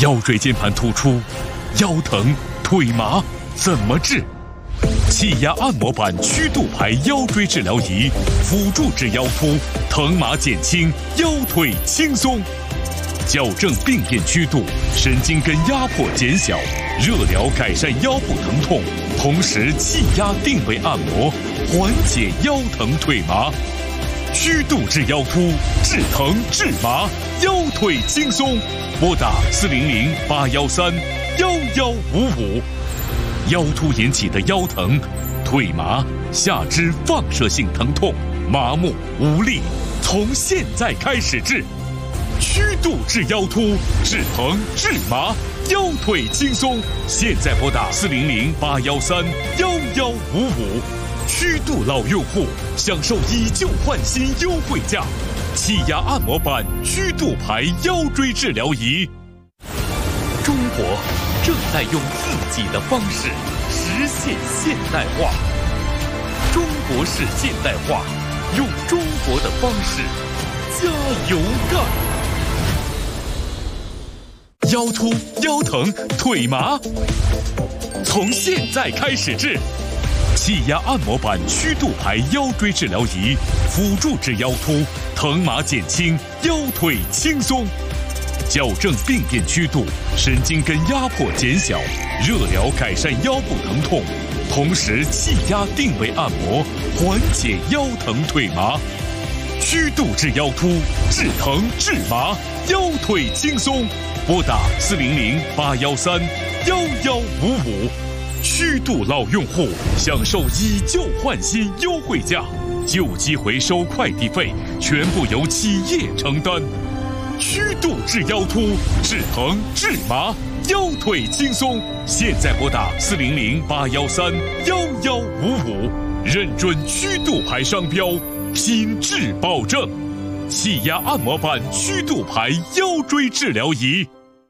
腰椎间盘突出、腰疼、腿麻怎么治？气压按摩板曲度排腰椎治疗仪，辅助治腰突，疼麻减轻，腰腿轻松。矫正病变曲度，神经根压迫减小，热疗改善腰部疼痛，同时气压定位按摩，缓解腰疼腿麻。曲度治腰突，治疼治麻，腰腿轻松。拨打400-813-1155。腰突引起的腰疼、腿麻、下肢放射性疼痛、麻木无力，从现在开始治。曲度治腰突，治疼治麻，腰腿轻松。现在拨打400-813-1155。曲度老用户享受以旧换新优惠价，气压按摩板曲度排腰椎治疗仪。中国正在用自己的方式实现现代化。中国式现代化，用中国的方式加油干！腰突、腰疼、腿麻，从现在开始治。气压按摩板曲度排腰椎治疗仪，辅助治腰突，疼麻减轻，腰腿轻松。矫正病变曲度，神经根压迫减小，热疗改善腰部疼痛，同时气压定位按摩，缓解腰疼腿麻。曲度治腰突，治疼治麻，腰腿轻松。拨打400-813-1155。曲度老用户享受以旧换新优惠价，旧机回收快递费全部由企业承担。曲度治腰突，治疼治麻，腰腿轻松。现在拨打400-813-1155，认准曲度牌商标，品质保证。气压按摩板曲度牌腰椎治疗仪。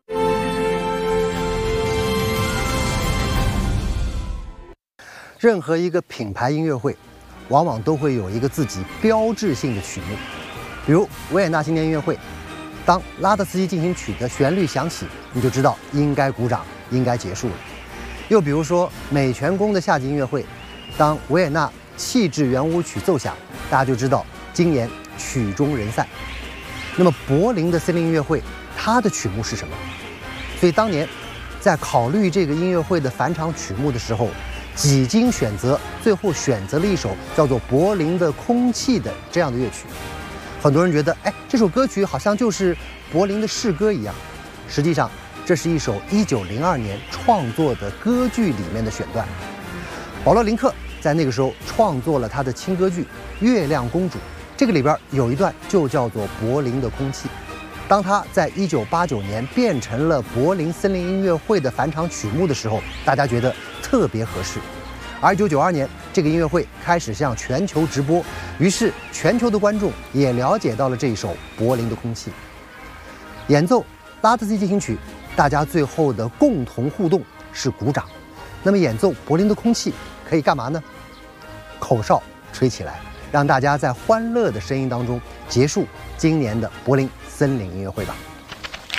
任何一个品牌音乐会，往往都会有一个自己标志性的曲目，比如维也纳新年音乐会，当拉德斯基进行曲的旋律响起，你就知道应该鼓掌，应该结束了。又比如说美泉宫的夏季音乐会，当维也纳气质圆舞曲奏响，大家就知道今年曲终人散。那么柏林的森林音乐会，它的曲目是什么？所以当年在考虑这个音乐会的返场曲目的时候，几经选择，最后选择了一首叫做《柏林的空气》的这样的乐曲。很多人觉得，这首歌曲好像就是柏林的市歌一样。实际上，这是一首1902年创作的歌剧里面的选段。保罗·林克在那个时候创作了他的轻歌剧《月亮公主》，这个里边有一段就叫做《柏林的空气》。当他在1989年变成了柏林森林音乐会的返场曲目的时候，大家觉得特别合适。而1992年，这个音乐会开始向全球直播，于是全球的观众也了解到了这一首《柏林的空气》。演奏拉德斯基进行曲，大家最后的共同互动是鼓掌。那么演奏《柏林的空气》可以干嘛呢？口哨吹起来，让大家在欢乐的声音当中结束今年的柏林森林音乐会吧。